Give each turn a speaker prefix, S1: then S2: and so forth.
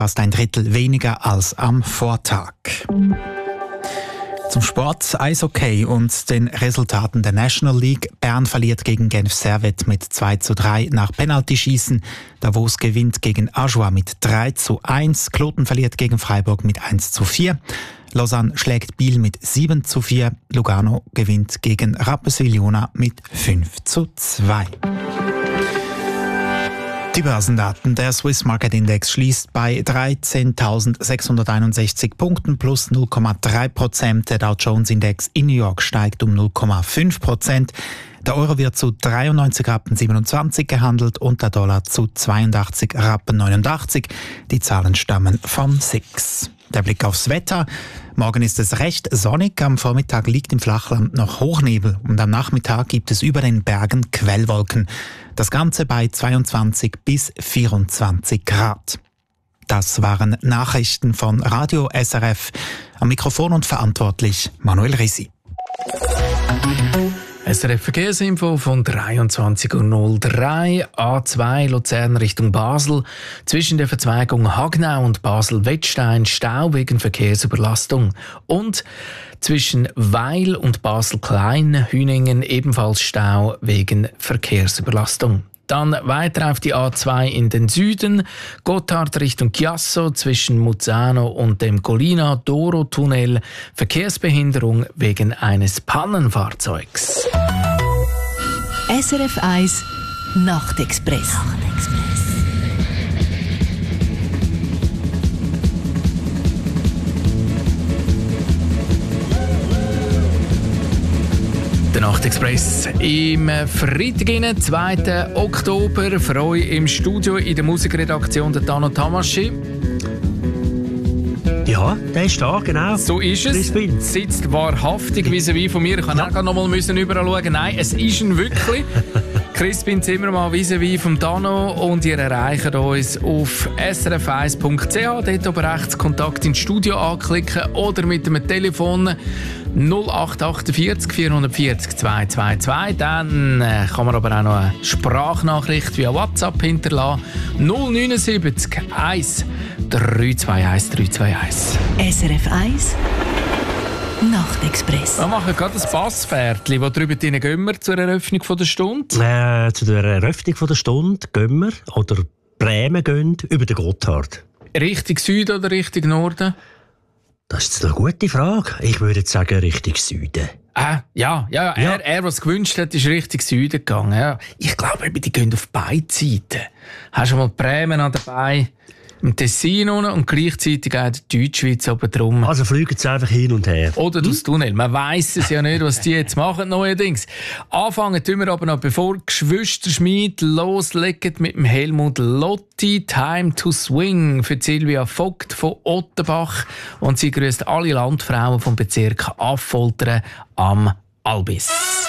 S1: fast ein Drittel weniger als am Vortag. Zum Sport, Eishockey und den Resultaten der National League. Bern verliert gegen Genf Servette mit 2:3 nach Penaltyschießen. Davos gewinnt gegen Ajoie mit 3:1. Kloten verliert gegen Freiburg mit 1:4. Lausanne schlägt Biel mit 7:4. Lugano gewinnt gegen Rapperswil-Jona mit 5:2. Die Börsendaten. Der Swiss Market Index schließt bei 13.661 Punkten plus 0,3%. Der Dow Jones Index in New York steigt um 0,5%. Der Euro wird zu 93,27 Rappen gehandelt und der Dollar zu 82,89 Rappen. Die Zahlen stammen von SIX. Der Blick aufs Wetter. Morgen ist es recht sonnig, am Vormittag liegt im Flachland noch Hochnebel und am Nachmittag gibt es über den Bergen Quellwolken. Das Ganze bei 22 bis 24 Grad. Das waren Nachrichten von Radio SRF. Am Mikrofon und verantwortlich Manuel Risi.
S2: SRF Verkehrsinfo von 23:03 A2 Luzern Richtung Basel. Zwischen der Verzweigung Hagnau und Basel-Wettstein Stau wegen Verkehrsüberlastung. Und zwischen Weil und Basel-Klein-Hüningen ebenfalls Stau wegen Verkehrsüberlastung. Dann weiter auf die A2 in den Süden, Gotthard Richtung Chiasso zwischen Muzzano und dem Collina-Doro-Tunnel, Verkehrsbehinderung wegen eines Pannenfahrzeugs.
S3: SRF 1 Nachtexpress.
S2: Der Nachtexpress im Freitag, 2. Oktober. Für euch im Studio in der Musikredaktion der Tano Tamaschi.
S4: Ja, der ist da, genau.
S2: So ist es. Sitzt wahrhaftig vis-à-vis von mir. Ich kann auch noch mal überall schauen. Nein, es ist ihn wirklich. Crispin Zimmermann vis-à-vis vom Tano und ihr erreicht uns auf srf1.ch. Dort oben rechts Kontakt ins Studio anklicken oder mit dem Telefon 0848 440 222. Dann kann man aber auch noch eine Sprachnachricht via WhatsApp hinterlassen. 079 1 321 321.
S3: SRF 1 Nachtexpress.
S2: Wir machen gerade ein Passpferdchen. Wo drüber gehen wir zur Eröffnung der Stunde?
S4: Zu der Eröffnung der Stunde gehen wir, oder Bremen gehen, über den Gotthard.
S2: Richtung Süden oder Richtung Norden?
S4: Das ist eine gute Frage. Ich würde jetzt sagen, Richtung Süden.
S2: Ja. Er, was gewünscht hat, ist Richtung Süden gegangen. Ja. Ich glaube, die gehen auf beide Seiten. Hast du mal die Bremen an dabei? Im Tessin unten und gleichzeitig auch die Deutschschweiz oben drum.
S4: Also fliegen sie einfach hin und her.
S2: Oder durchs Tunnel. Man weiss es ja nicht, was die jetzt machen neuerdings. Anfangen tun wir aber noch, bevor Geschwisterschmied loslegen mit dem Helmut Lotti. Time to Swing für Silvia Vogt von Ottenbach. Und sie grüßt alle Landfrauen vom Bezirk Affoltern am Albis.